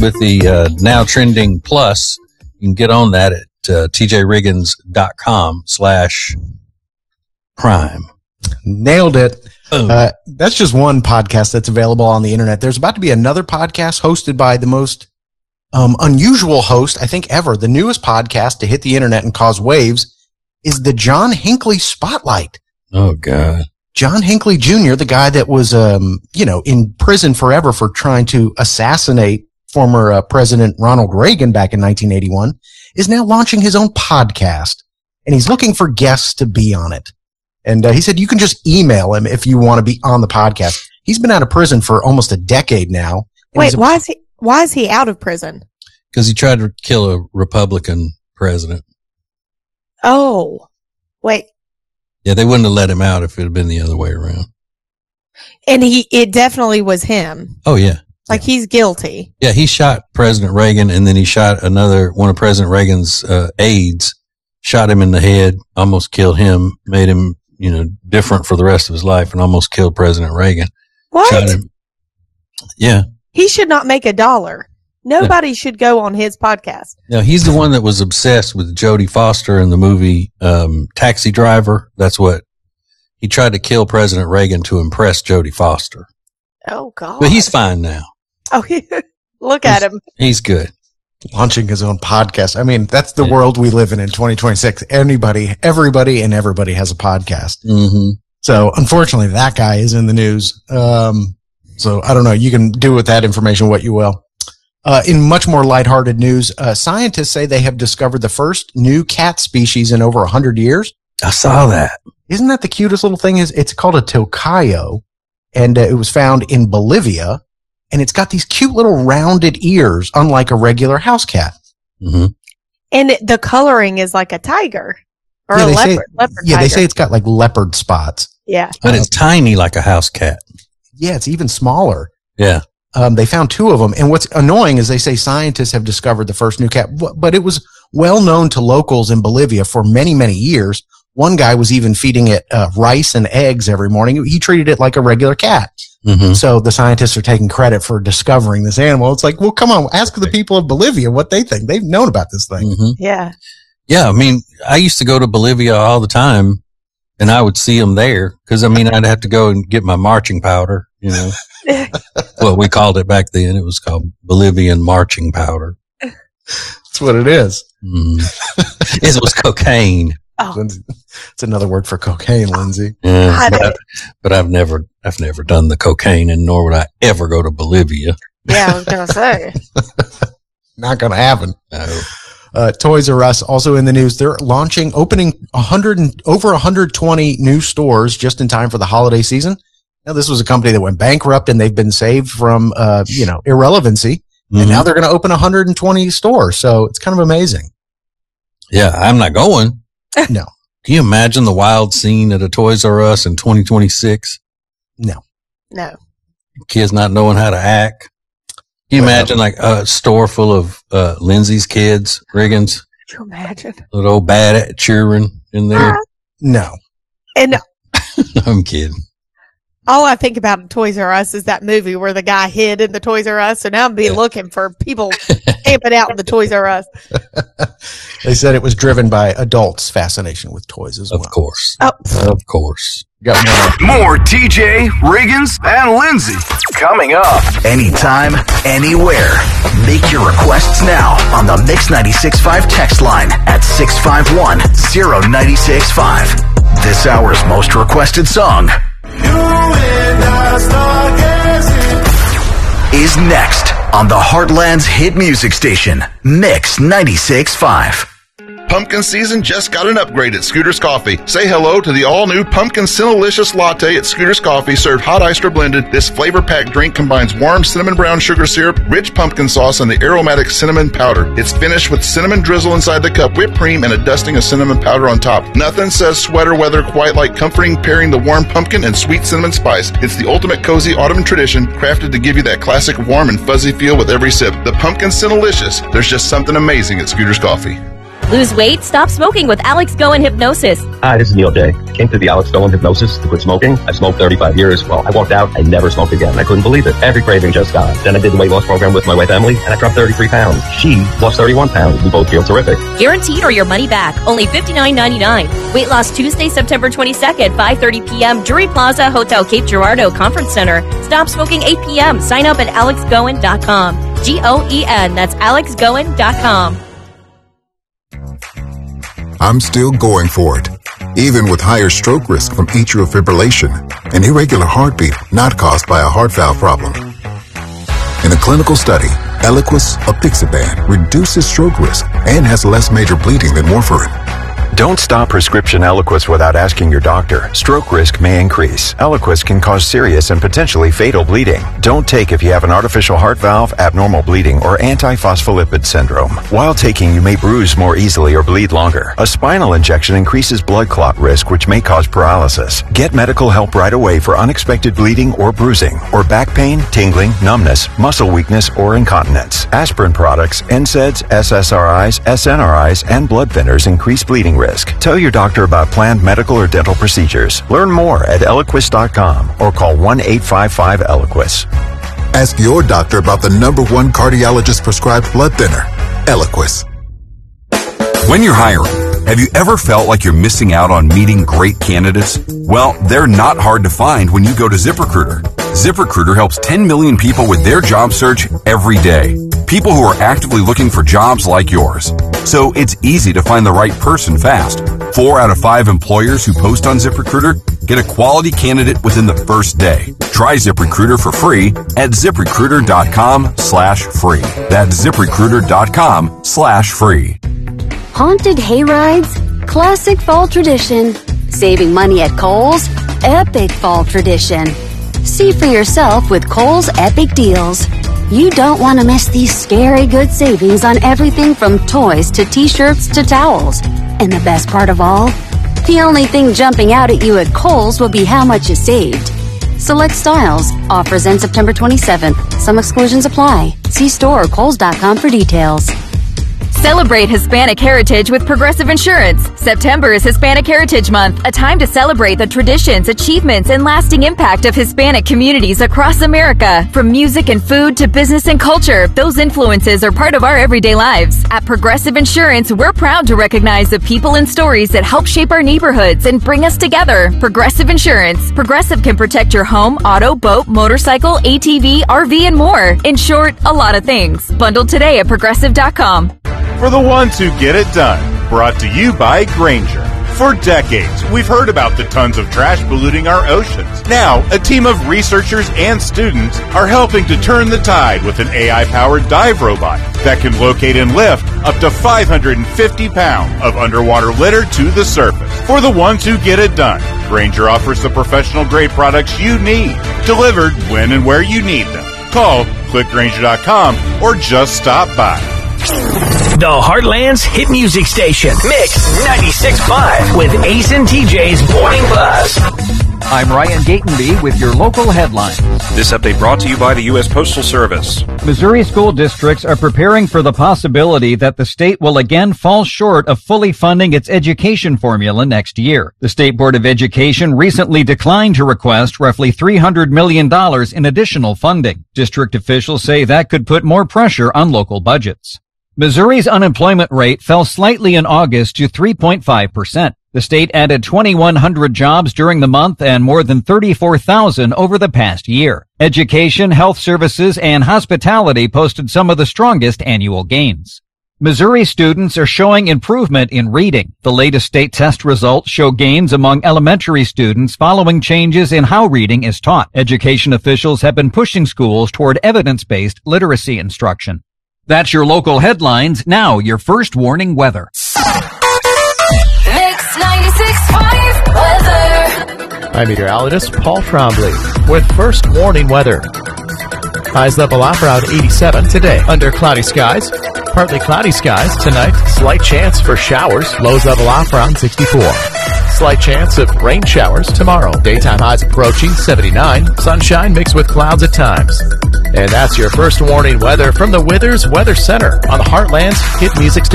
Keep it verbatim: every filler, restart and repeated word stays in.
with the uh, now trending plus. You can get on that at uh, tjriggins.com slash prime. Nailed it. Uh, that's just one podcast that's available on the internet. There's about to be another podcast hosted by the most um, unusual host, I think, ever. The newest podcast to hit the internet and cause waves is the John Hinckley Spotlight. Oh, God. John Hinckley Junior, the guy that was, um, you know, in prison forever for trying to assassinate former uh, President Ronald Reagan back in nineteen eighty-one, is now launching his own podcast, and he's looking for guests to be on it. And uh, he said you can just email him if you want to be on the podcast. He's been out of prison for almost a decade now. Wait, a- why is he? Why is he out of prison? Because he tried to kill a Republican president. Oh, wait. Yeah, they wouldn't have let him out if it had been the other way around. And he, it definitely was him. Oh, yeah. Like yeah. he's guilty. Yeah, he shot President Reagan, and then he shot another, one of President Reagan's uh, aides, shot him in the head, almost killed him, made him, you know, different for the rest of his life, and almost killed President Reagan. What? Shot him. Yeah. He should not make a dollar. Nobody yeah. should go on his podcast. No, he's the one that was obsessed with Jodie Foster in the movie um, Taxi Driver. That's what he tried to kill President Reagan to impress Jodie Foster. Oh, God. But he's fine now. Oh, look he's, at him. He's good. Launching his own podcast. I mean, that's the yeah. world we live in in twenty twenty-six. Anybody, everybody, and everybody has a podcast. Mm-hmm. So, unfortunately, that guy is in the news. Um, so, I don't know. You can do with that information what you will. Uh, in much more lighthearted news, uh, scientists say they have discovered the first new cat species in over one hundred years. I saw that. Isn't that the cutest little thing? It's called a tocayo, and uh, it was found in Bolivia, and it's got these cute little rounded ears, unlike a regular house cat. Mm-hmm. And it, the coloring is like a tiger or yeah, a they leopard. Say, leopard yeah, tiger. they say it's got like leopard spots. Yeah. But uh, it's tiny like a house cat. Yeah, it's even smaller. Yeah. Um, they found two of them. And what's annoying is they say scientists have discovered the first new cat, but it was well known to locals in Bolivia for many, many years. One guy was even feeding it uh, rice and eggs every morning. He treated it like a regular cat. Mm-hmm. So the scientists are taking credit for discovering this animal. It's like, well, come on, ask the people of Bolivia what they think. They've known about this thing. Mm-hmm. Yeah. Yeah. I mean, I used to go to Bolivia all the time, and I would see them there because, I mean, I'd have to go and get my marching powder, you know. Well, we called it back then. It was called Bolivian marching powder. That's what it is. Mm. It was cocaine. Oh. It's another word for cocaine, Lindsay. Yeah, but, I, but I've never, I've never done the cocaine, and nor would I ever go to Bolivia. Yeah, I was gonna say. Not gonna happen. No. Uh, Toys R Us also in the news. They're launching, opening one hundred and, over one hundred twenty new stores just in time for the holiday season. Now, this was a company that went bankrupt, and they've been saved from, uh, you know, irrelevancy. Mm-hmm. And now they're going to open one hundred twenty stores. So it's kind of amazing. Yeah, I'm not going. No. Can you imagine the wild scene at a Toys R Us in twenty twenty-six? No. No. Kids not knowing how to act. Can you well, imagine like a store full of uh, Lindsay's kids, Riggins? Could you imagine? Little old bad children in there? No. And I'm kidding. All I think about in Toys R Us is that movie where the guy hid in the Toys R Us. So now I'm be yeah. looking for people camping out in the Toys R Us. They said it was driven by adults' fascination with toys as of well. Of course. Oh. Of course. Got more. More T J, Riggins, and Lindsay coming up. Anytime, anywhere. Make your requests now on the Mix ninety-six point five text line at six five one, zero nine six five. This hour's most requested song is next on the Heartland's hit music station, Mix ninety-six point five. Pumpkin season just got an upgrade at Scooter's Coffee. Say hello to the all-new Pumpkin Cinnalicious Latte at Scooter's Coffee, served hot iced or blended. This flavor-packed drink combines warm cinnamon brown sugar syrup, rich pumpkin sauce, and the aromatic cinnamon powder. It's finished with cinnamon drizzle inside the cup, whipped cream, and a dusting of cinnamon powder on top. Nothing says sweater weather quite like comforting pairing the warm pumpkin and sweet cinnamon spice. It's the ultimate cozy autumn tradition, crafted to give you that classic warm and fuzzy feel with every sip. The Pumpkin Cinnalicious. There's just something amazing at Scooter's Coffee. Lose weight? Stop smoking with Alex Go and Hypnosis. Hi, this is Neil J. Came to the Alex Go and Hypnosis to quit smoking. I smoked thirty-five years. Well, I walked out. I never smoked again. I couldn't believe it. Every craving just gone. Then I did the weight loss program with my wife, Emily, and I dropped thirty-three pounds. She lost thirty-one pounds. We both feel terrific. Guaranteed or your money back. Only fifty-nine ninety-nine. Weight loss Tuesday, September twenty-second, five thirty p.m. Drury Plaza, Hotel Cape Girardeau Conference Center. Stop smoking eight p.m. Sign up at alex goen dot com. G O E N. That's alex goen dot com. I'm still going for it, even with higher stroke risk from atrial fibrillation, an irregular heartbeat not caused by a heart valve problem. In a clinical study, Eliquis apixaban reduces stroke risk and has less major bleeding than warfarin. Don't stop prescription Eliquis without asking your doctor. Stroke risk may increase. Eliquis can cause serious and potentially fatal bleeding. Don't take if you have an artificial heart valve, abnormal bleeding, or antiphospholipid syndrome. While taking, you may bruise more easily or bleed longer. A spinal injection increases blood clot risk, which may cause paralysis. Get medical help right away for unexpected bleeding or bruising, or back pain, tingling, numbness, muscle weakness, or incontinence. Aspirin products, N SAIDs, S S R Is, S N R Is, and blood thinners increase bleeding risk. Tell your doctor about planned medical or dental procedures. Learn more at eliquis dot com or call one eight five five Eliquis. Ask your doctor about the number one cardiologist prescribed blood thinner, Eliquis. When you're hiring, have you ever felt like you're missing out on meeting great candidates? Well, they're not hard to find when you go to ZipRecruiter. ZipRecruiter helps ten million people with their job search every day. People who are actively looking for jobs like yours. So it's easy to find the right person fast. Four out of five employers who post on ZipRecruiter get a quality candidate within the first day. Try ZipRecruiter for free at ZipRecruiter.com slash free. That's ZipRecruiter.com slash free. Haunted hayrides, classic fall tradition. Saving money at Kohl's, epic fall tradition. See for yourself with Kohl's Epic Deals. You don't want to miss these scary good savings on everything from toys to t-shirts to towels. And the best part of all? The only thing jumping out at you at Kohl's will be how much you saved. Select styles. Offers end September twenty-seventh. Some exclusions apply. See store or kohls dot com for details. Celebrate Hispanic heritage with Progressive Insurance. September is Hispanic Heritage Month, a time to celebrate the traditions, achievements, and lasting impact of Hispanic communities across America. From music and food to business and culture, those influences are part of our everyday lives. At Progressive Insurance, we're proud to recognize the people and stories that help shape our neighborhoods and bring us together. Progressive Insurance. Progressive can protect your home, auto, boat, motorcycle, A T V, R V, and more. In short, a lot of things. Bundled today at progressive dot com. For the ones who get it done, brought to you by Grainger. For decades, we've heard about the tons of trash polluting our oceans. Now, a team of researchers and students are helping to turn the tide with an A I-powered dive robot that can locate and lift up to five hundred fifty pounds of underwater litter to the surface. For the ones who get it done, Grainger offers the professional-grade products you need, delivered when and where you need them. Call, click Grainger dot com, or just stop by. The Heartland's hit music station, Mix ninety-six point five, with Ace and T J's Morning Buzz. I'm Ryan Gatenby with your local headlines. This update brought to you by the U S Postal Service. Missouri school districts are preparing for the possibility that the state will again fall short of fully funding its education formula next year. The State Board of Education recently declined to request roughly three hundred million dollars in additional funding. District officials say that could put more pressure on local budgets. Missouri's unemployment rate fell slightly in August to three point five percent. The state added twenty-one hundred jobs during the month and more than thirty-four thousand over the past year. Education, health services, and hospitality posted some of the strongest annual gains. Missouri students are showing improvement in reading. The latest state test results show gains among elementary students following changes in how reading is taught. Education officials have been pushing schools toward evidence-based literacy instruction. That's your local headlines. Now, your first warning weather. Mix ninety-six point five weather. I'm meteorologist Paul Trombley with first warning weather. Highs level off around eighty-seven today. Under cloudy skies. Partly cloudy skies tonight. Slight chance for showers. Lows level off around sixty-four. Slight chance of rain showers tomorrow. Daytime highs approaching seventy-nine. Sunshine mixed with clouds at times. And that's your first warning weather from the Withers Weather Center on the Heartland's hit music station.